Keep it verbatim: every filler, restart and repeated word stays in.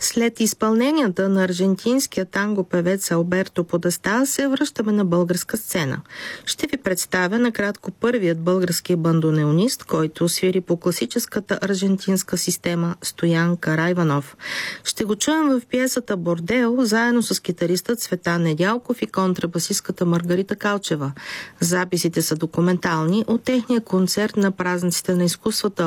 След изпълненията на аржентинския танго-певец Алберто Подеста се връщаме на българска сцена. Ще ви представя накратко първият български бандонеонист, който свири по класическата аржентинска система Стоян Карайванов. Ще го чуем в пиесата «Бордео» заедно с китариста Цветан Недялков и контрабасистката Маргарита Калчева. Записите са документални от техния концерт на празниците на изкуствата